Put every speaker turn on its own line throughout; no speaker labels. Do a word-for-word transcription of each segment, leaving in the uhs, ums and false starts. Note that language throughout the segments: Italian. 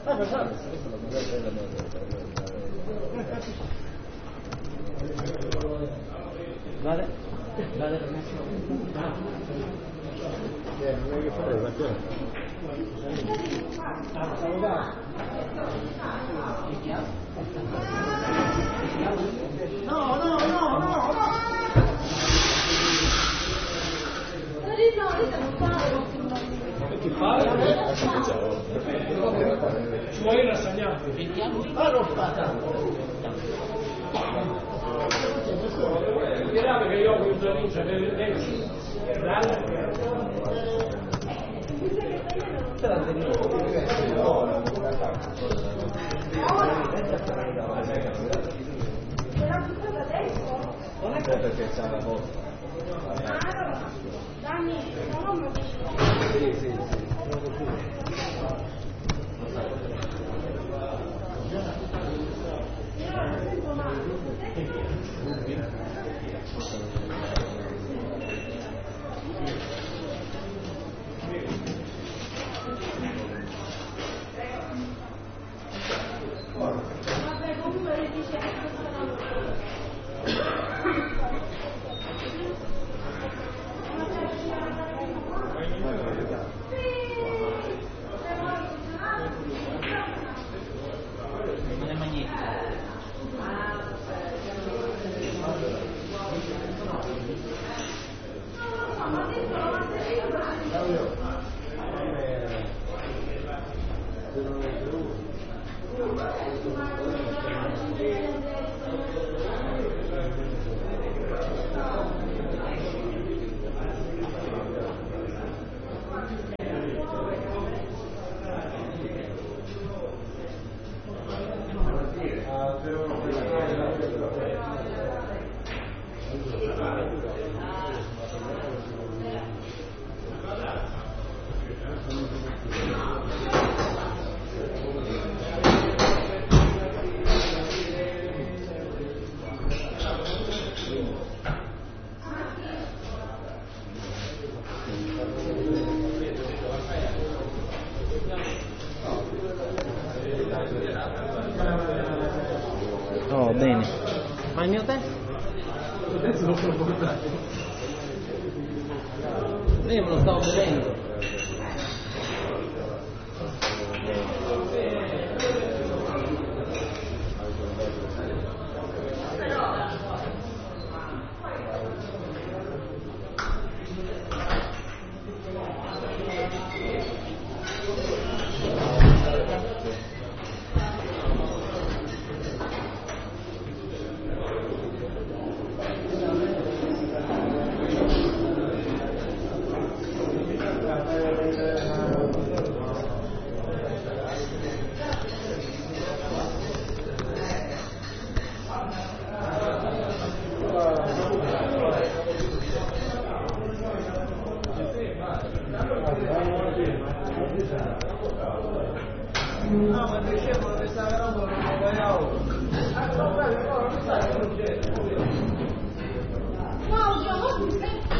Vale? Vale?
Eh, non è che fare la cosa.
No, no, no, no, no!
Che fare? Ci vuoi rassegnare?
Ma non fa tanto!
Che io ho un giornista per dentro.
Non è perché c'ha la voce.
Danni, non lo
Sì, sì, sì.
Vabbè, comunque le dice che
Non è magnifico. Oh, bene. Ma il mio testo?
Adesso non sono portato.
Io me lo stavo bevendo.
No, ma dicevo che questa roba non lo vogliamo.
Claudio, non ti sei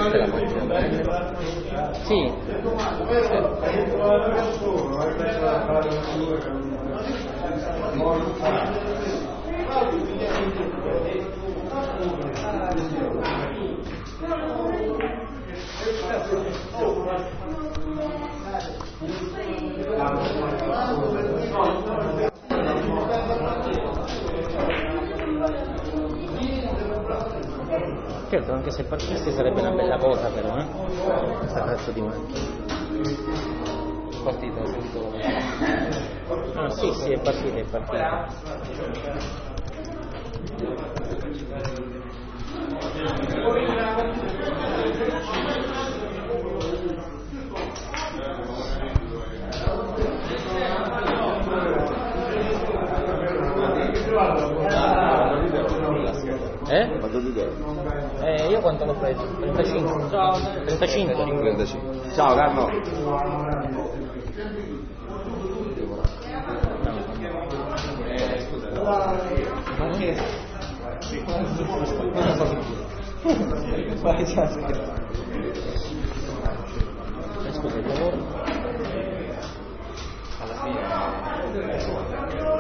Questa è la macchina.
Sì. Certo, anche se partisti sarebbe una bella cosa però, eh? Questa cazzo di macchina.
Partita, ho sentito.
Ah sì, sì, è partita, è partita. Eh?
Ma dove sei?
Eh, io quanto l'ho preso? trentacinque. Ciao. trentacinque.
trentacinque. Ciao Carlo.
Scusa, il lavoro.
Alla fine.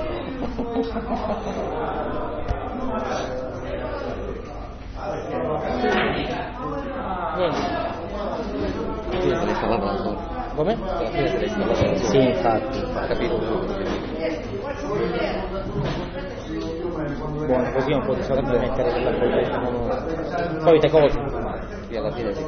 Niente.
Alla fine se l'hai installata da solo.
Come?
Alla fine se l'hai installata da solo.
Sì, infatti.
Ho capito.
Buono, così un po' di soldi da mettere della bolletta. Solite cose.
Qui alla fine si